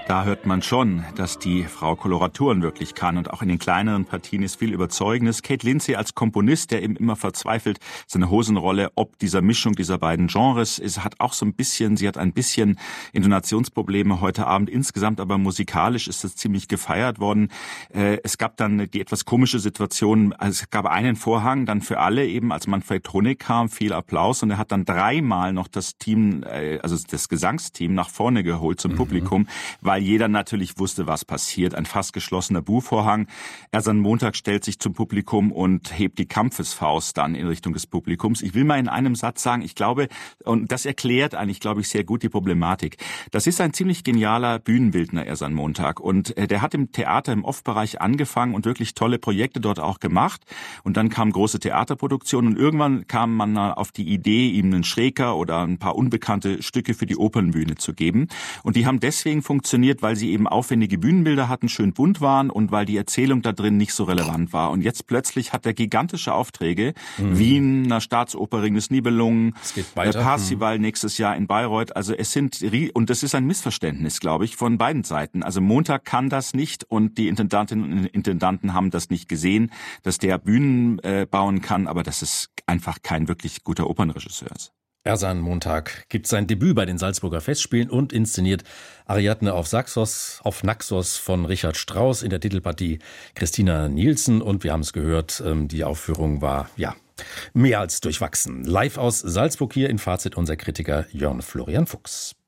Da hört man schon, dass die Frau Koloraturen wirklich kann und auch in den kleineren Partien ist viel Überzeugendes. Kate Lindsay als Komponist, der eben immer verzweifelt, seine Hosenrolle ob dieser Mischung dieser beiden Genres, sie hat ein bisschen Intonationsprobleme heute Abend. Insgesamt aber musikalisch ist es ziemlich gefeiert worden. Es gab dann die etwas komische Situation, also es gab einen Vorhang dann für alle eben, als Manfred Honig kam, viel Applaus und er hat dann dreimal noch das Team, also das Gesangsteam nach vorne geholt zum Publikum, weil jeder natürlich wusste, was passiert. Ein fast geschlossener Buhvorhang. Ersan Montag stellt sich zum Publikum und hebt die Kampfesfaust dann in Richtung des Publikums. Ich will mal in einem Satz sagen, ich glaube, und das erklärt eigentlich, glaube ich, sehr gut die Problematik. Das ist ein ziemlich genialer Bühnenbildner, Ersan Montag. Und der hat im Theater, im Off-Bereich angefangen und wirklich tolle Projekte dort auch gemacht. Und dann kamen große Theaterproduktionen und irgendwann kam man auf die Idee, ihm einen Schräger oder ein paar unbekannte Stücke für die Opernbühne zu geben. Und die haben deswegen funktioniert, weil sie eben aufwendige Bühnenbilder hatten, schön bunt waren und weil die Erzählung da drin nicht so relevant war. Und jetzt plötzlich hat er gigantische Aufträge. Wiener Staatsoper, Ring des Nibelungen, Parsifal nächstes Jahr in Bayreuth. Also und das ist ein Missverständnis, glaube ich, von beiden Seiten. Also Montag kann das nicht und die Intendantinnen und Intendanten haben das nicht gesehen, dass der Bühnen bauen kann, aber das ist einfach kein wirklich guter Opernregisseur ist. Ersan Montag gibt sein Debüt bei den Salzburger Festspielen und inszeniert Ariadne auf Naxos von Richard Strauss, in der Titelpartie Christina Nielsen. Und wir haben es gehört, die Aufführung war, mehr als durchwachsen. Live aus Salzburg hier in Fazit unser Kritiker Jörn Florian Fuchs.